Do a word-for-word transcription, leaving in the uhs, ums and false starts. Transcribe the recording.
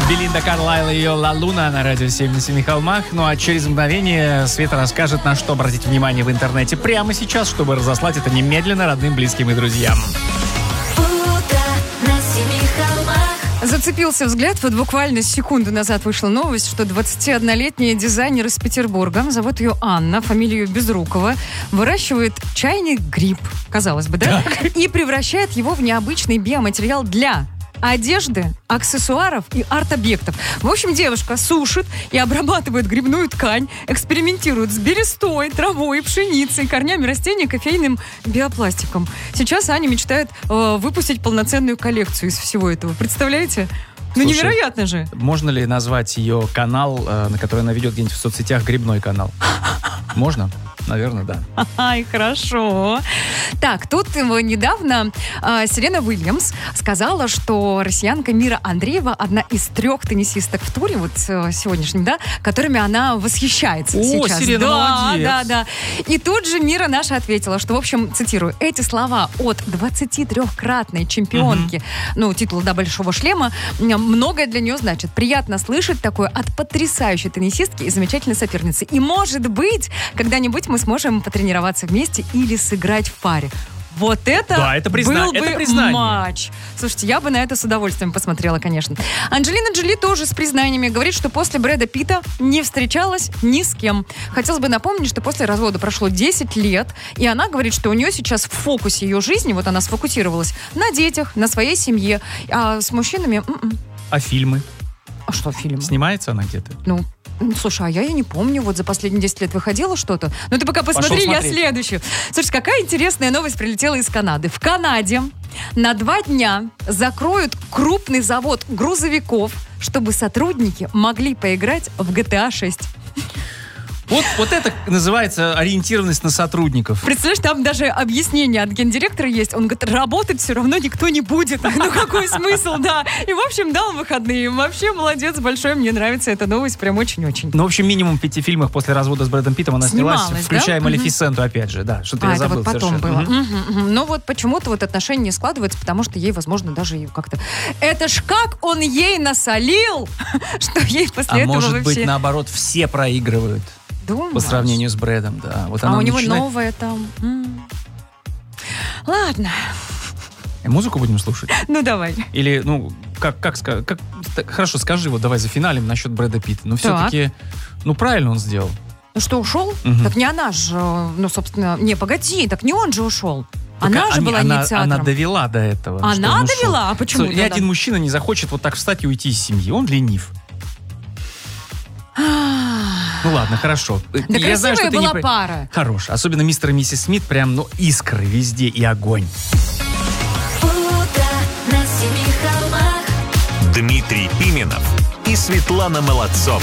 Белинда Карлайл и ее «Ла Луна» на радио семь на семи холмах. Ну а через мгновение Света расскажет, на что обратить внимание в интернете прямо сейчас, чтобы разослать это немедленно родным, близким и друзьям. Зацепился взгляд, вот буквально секунду назад вышла новость, что двадцатиоднолетняя дизайнер из Петербурга, зовут ее Анна, фамилию Безрукова, выращивает чайный гриб, казалось бы, да? Так. И превращает его в необычный биоматериал для одежды, аксессуаров и арт-объектов. В общем, девушка сушит и обрабатывает грибную ткань, экспериментирует с берестой, травой, пшеницей, корнями растений, кофейным биопластиком. Сейчас Аня мечтает э, выпустить полноценную коллекцию из всего этого. Представляете? Ну, слушай, невероятно же. Можно ли назвать ее канал, э, на который она ведет где-нибудь в соцсетях, грибной канал? Можно? Наверное, да. Ай, хорошо. Так, тут недавно э, Серена Уильямс сказала, что россиянка Мира Андреева одна из трех теннисисток в туре, вот э, сегодняшнем, да, которыми она восхищается О, сейчас. Серена, да, молодец. да, да. И тут же Мира наша ответила, что, в общем, цитирую, эти слова от двадцатитрёхкратной чемпионки, угу. ну, титула «Да, большого шлема», многое для нее значит. Приятно слышать такое от потрясающей теннисистки и замечательной соперницы. И, может быть, когда-нибудь мы сможем потренироваться вместе или сыграть в паре. Вот это, да, это призна... был бы это признание. матч. Слушайте, я бы на это с удовольствием посмотрела, конечно. Анджелина Джоли тоже с признаниями говорит, что после Брэда Питта не встречалась ни с кем. Хотелось бы напомнить, что после развода прошло десять лет, и она говорит, что у нее сейчас в фокусе ее жизни, вот она сфокусировалась на детях, на своей семье, а с мужчинами... м-м. А фильмы? А что фильмы? Снимается она где-то? Ну, слушай, а я, я не помню, вот за последние десять лет выходило что-то. Ну ты пока посмотри, я следующую. Слушай, какая интересная новость прилетела из Канады. В Канаде на два дня закроют крупный завод грузовиков, чтобы сотрудники могли поиграть в джи ти эй шесть. Вот, вот это называется ориентированность на сотрудников. Представляешь, там даже объяснение от гендиректора есть. Он говорит, работать все равно никто не будет. Ну какой смысл, да. И, в общем, дал выходные. Вообще, молодец большой. Мне нравится эта новость прям очень-очень. Ну, в общем, минимум в пяти фильмах после развода с Брэдом Питтом она снялась, Снималась, включая да? Малефисенту, угу. опять же. Да, что-то а, я забыл это вот потом совершенно. было. Угу. Угу, угу. Но вот почему-то вот отношения не складываются, потому что ей, возможно, даже и как-то... Это ж как он ей насолил, что ей после а этого может вообще... быть, наоборот, все проигрывают. Думаешь? По сравнению с Брэдом, да. Вот а она у него начинает... новое там. М-м. Ладно. Музыку будем слушать? Ну, давай. Или, ну, как, как, как, как хорошо, скажи, вот давай зафиналим насчет Брэда Питта. Но все-таки, ну, правильно он сделал. Ну что, ушел? Угу. Так не она же, ну, собственно, не, погоди, так не он же ушел. Она так, же они, была она, инициатором. Она довела до этого. Она довела? А почему? Ни один мужчина не захочет вот так встать и уйти из семьи. Он ленив. Ну ладно, хорошо. Да я красивая знаю, что была ты не... пара. Хорош. Особенно мистер и миссис Смит, прям, ну, искры везде и огонь. Дмитрий Пименов и Светлана Молодцова.